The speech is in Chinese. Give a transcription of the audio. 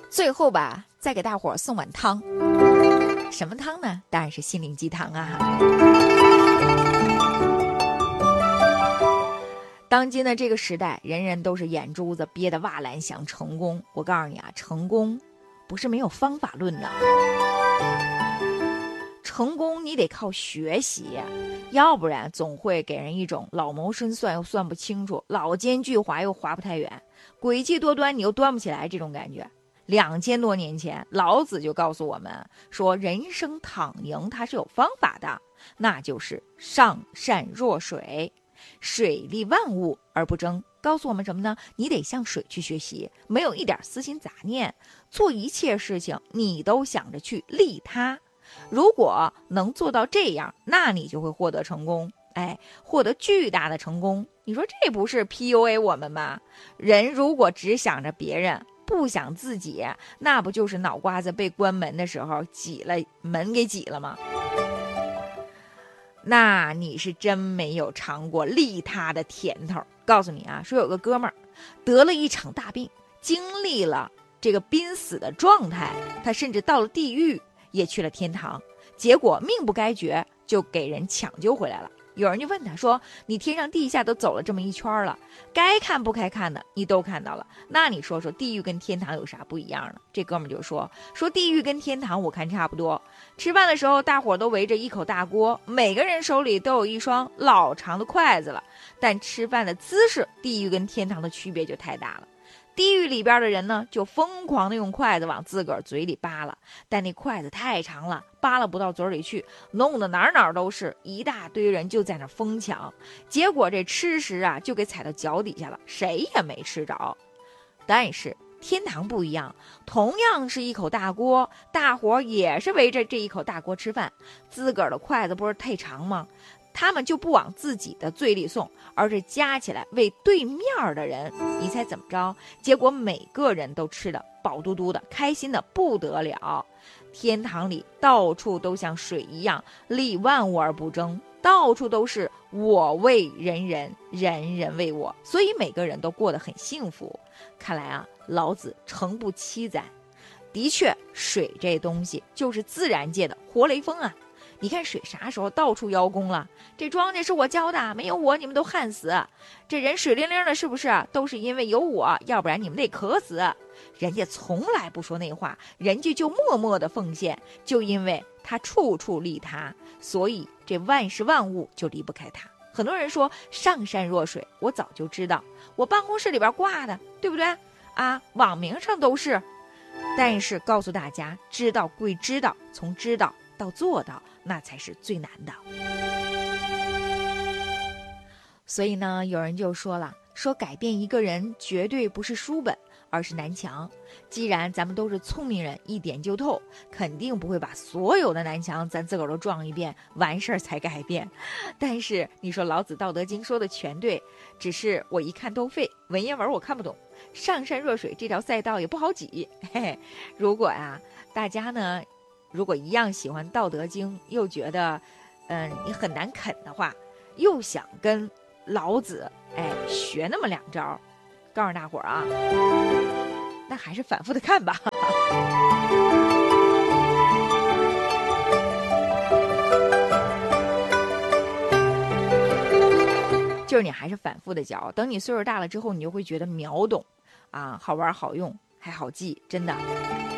最后吧，再给大伙儿送碗汤。什么汤呢？当然是心灵鸡汤啊。当今的这个时代，人人都是眼珠子憋得哇蓝想成功。我告诉你啊，成功不是没有方法论的，成功你得靠学习，要不然总会给人一种老谋深算又算不清楚，老奸巨猾又划不太远，诡计多端你又端不起来这种感觉。2000多年前，老子就告诉我们说，人生躺赢它是有方法的，那就是上善若水，水利万物而不争。告诉我们什么呢？你得向水去学习，没有一点私心杂念，做一切事情你都想着去利他。如果能做到这样，那你就会获得成功，获得巨大的成功。你说这不是 PUA 我们吗？人如果只想着别人，不想自己，那不就是脑瓜子被关门的时候门给挤了吗？那你是真没有尝过利他的甜头。告诉你啊，说有个哥们儿得了一场大病，经历了这个濒死的状态，他甚至到了地狱，也去了天堂，结果命不该绝，就给人抢救回来了。有人就问他说，你天上地下都走了这么一圈了，该看不该看的你都看到了，那你说说地狱跟天堂有啥不一样呢？这哥们就说地狱跟天堂我看差不多，吃饭的时候大伙都围着一口大锅，每个人手里都有一双老长的筷子了，但吃饭的姿势地狱跟天堂的区别就太大了。地狱里边的人呢，就疯狂的用筷子往自个儿嘴里扒拉，但那筷子太长了，扒拉不到嘴里去，弄得哪哪都是，一大堆人就在那疯抢，结果这吃食啊就给踩到脚底下了，谁也没吃着。但是天堂不一样，同样是一口大锅，大伙也是围着这一口大锅吃饭，自个儿的筷子不是太长吗？他们就不往自己的嘴里送，而是夹起来喂对面的人。你猜怎么着？结果每个人都吃得饱嘟嘟的，开心的不得了。天堂里到处都像水一样，利万物而不争，到处都是我为人人，人人为我，所以每个人都过得很幸福。看来啊，老子诚不欺咱。的确，水这东西就是自然界的活雷锋啊。你看水啥时候到处邀功了？这庄稼是我浇的，没有我你们都旱死。这人水灵灵的，是不是都是因为有我，要不然你们得渴死。人家从来不说那话，人家就默默的奉献，就因为他处处利他，所以这万事万物就离不开他。很多人说上善若水，我早就知道，我办公室里边挂的，对不对啊？网名上都是。但是告诉大家，知道归知道，从知道到做到，那才是最难的。所以呢，有人就说了，说改变一个人绝对不是书本，而是南墙。既然咱们都是聪明人，一点就透，肯定不会把所有的南墙咱自个儿都撞一遍，完事儿才改变。但是你说老子《道德经》说的全对，只是我一看都废，文言文我看不懂，上善若水这条赛道也不好挤。嘿嘿，如果大家呢，如果一样喜欢《道德经》，又觉得你很难啃的话，又想跟老子学那么2招，告诉大伙儿啊，那还是反复的看吧。就是你还是反复的教，等你岁数大了之后，你就会觉得秒懂啊，好玩好用还好记，真的。